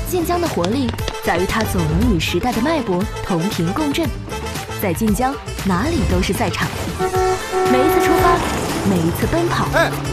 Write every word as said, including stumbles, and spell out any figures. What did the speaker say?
晋江的活力在于它总能与时代的脉搏同频共振，在晋江哪里都是赛场，每一次出发，每一次奔跑，